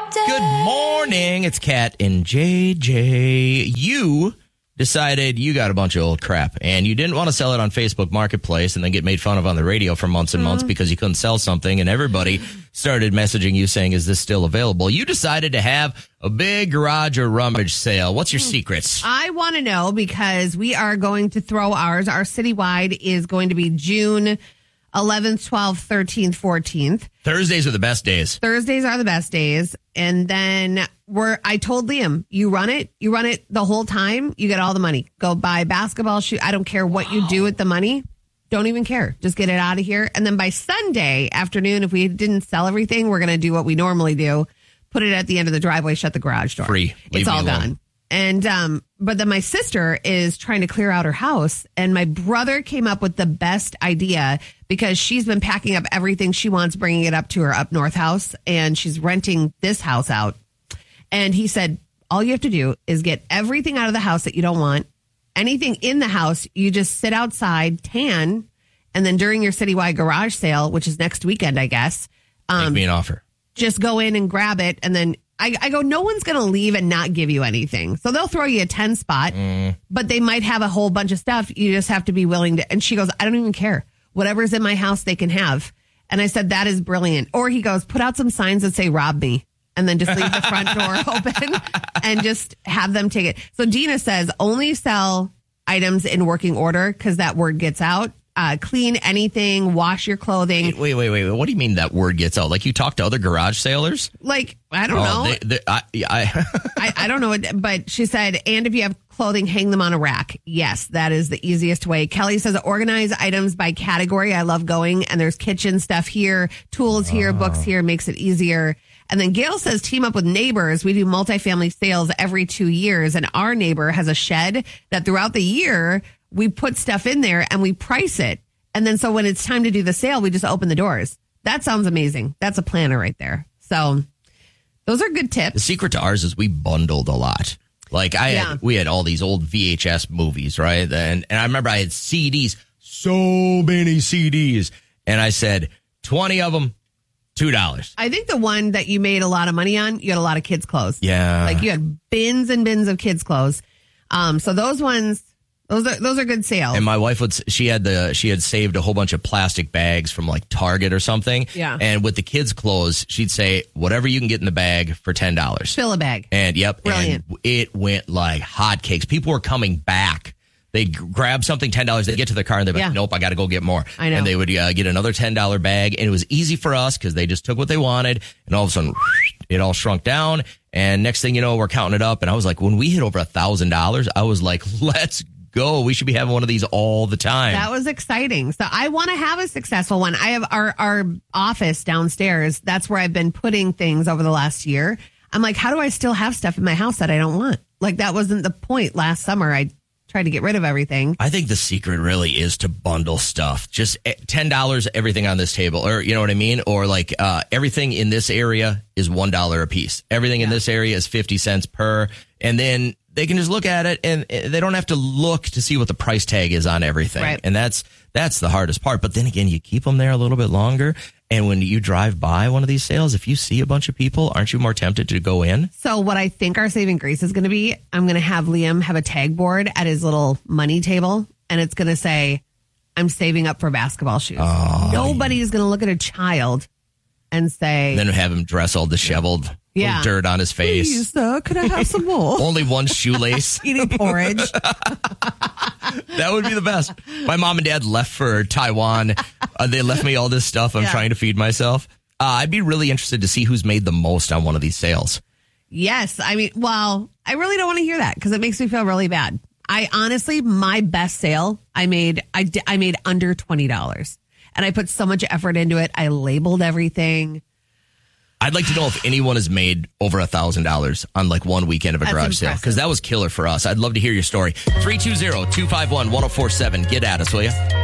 Good morning. It's Kat and JJ. You decided you got a bunch of old crap and you didn't want to sell it on Facebook Marketplace and then get made fun of on the radio for months and months because you couldn't sell something, and everybody started messaging you saying, is this still available? You decided to have a big garage or rummage sale. What's your secrets? I want to know because we are going to throw ours. Our citywide is going to be June 11th, 12th, 13th, 14th. Thursdays are the best days. Thursdays are the best days. And then I told Liam, you run it the whole time. You get all the money. Go buy basketball shoes. I don't care what you do with the money. Don't even care. Just get it out of here. And then by Sunday afternoon, if we didn't sell everything, we're going to do what we normally do. Put it at the end of the driveway, shut the garage door. Free. It's all gone. And, but then my sister is trying to clear out her house, and my brother came up with the best idea because she's been packing up everything she wants, bringing it up to her up north house, and she's renting this house out. And he said, all you have to do is get everything out of the house that you don't want. Anything in the house, you just sit outside, tan, and then during your citywide garage sale, which is next weekend, I guess. Make me an offer. Just go in and grab it, and then I go, no one's going to leave and not give you anything. So they'll throw you a 10 spot, but they might have a whole bunch of stuff. You just have to be willing to. And she goes, I don't even care. Whatever's in my house, they can have. And I said, that is brilliant. Or he goes, put out some signs that say, rob me. And then just leave the front door open and just have them take it. So Dina says, only sell items in working order because that word gets out. Clean anything, wash your clothing. Wait. What do you mean that word gets out? Like you talk to other garage sailors? Like, I don't know. I don't know. But she said, and if you have clothing, hang them on a rack. Yes, that is the easiest way. Kelly says, organize items by category. I love going. And there's kitchen stuff here, tools here, books here, makes it easier. And then Gail says, team up with neighbors. We do multifamily sales every 2 years. And our neighbor has a shed that throughout the year, we put stuff in there and we price it. And then so when it's time to do the sale, we just open the doors. That sounds amazing. That's a planner right there. So those are good tips. The secret to ours is we bundled a lot. Like we had all these old VHS movies, right? And I remember I had CDs, so many CDs. And I said, 20 of them, $2. I think the one that you made a lot of money on, you had a lot of kids' clothes. Yeah. Like you had bins and bins of kids' clothes. So those ones, those are good sales. And my wife she had saved a whole bunch of plastic bags from like Target or something. Yeah. And with the kids' clothes, she'd say, whatever you can get in the bag for $10. Fill a bag. And yep. Brilliant. And it went like hotcakes. People were coming back. They'd grab something, $10. They'd get to their car and they'd be like, nope, I got to go get more. I know. And they would get another $10 bag. And it was easy for us because they just took what they wanted. And all of a sudden, it all shrunk down. And next thing you know, we're counting it up. And I was like, when we hit over $1,000, I was like, let's go. We should be having one of these all the time. That was exciting. So I want to have a successful one. I have our office downstairs. That's where I've been putting things over the last year. I'm like, how do I still have stuff in my house that I don't want? Like that wasn't the point last summer. I tried to get rid of everything. I think the secret really is to bundle stuff. Just $10, everything on this table, or you know what I mean? Or like everything in this area is $1 a piece. Everything in this area is 50 cents per. And then they can just look at it and they don't have to look to see what the price tag is on everything. Right. And that's the hardest part. But then again, you keep them there a little bit longer. And when you drive by one of these sales, if you see a bunch of people, aren't you more tempted to go in? So what I think our saving grace is going to be, I'm going to have Liam have a tag board at his little money table. And it's going to say, I'm saving up for basketball shoes. Oh, Nobody's going to look at a child and say. And then have him dress all disheveled. Yeah. Dirt on his face. Please, could I have some more? Only one shoelace. Eating porridge. That would be the best. My mom and dad left for Taiwan. They left me all this stuff. I'm trying to feed myself. I'd be really interested to see who's made the most on one of these sales. Yes. I mean, well, I really don't want to hear that because it makes me feel really bad. I honestly, my best sale, I made under $20 and I put so much effort into it. I labeled everything. I'd like to know if anyone has made over $1,000 on like one weekend of a garage sale, because that was killer for us. I'd love to hear your story. 320-251-1047. Get at us, will you?